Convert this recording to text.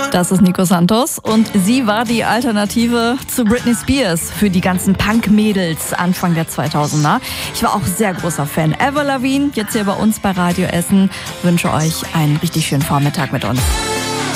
Das ist Nico Santos und sie war die Alternative zu Britney Spears für die ganzen Punk-Mädels Anfang der 2000er. Ich war auch sehr großer Fan. Avril Lavigne, jetzt hier bei uns bei Radio Essen. Wünsche euch einen richtig schönen Vormittag mit uns.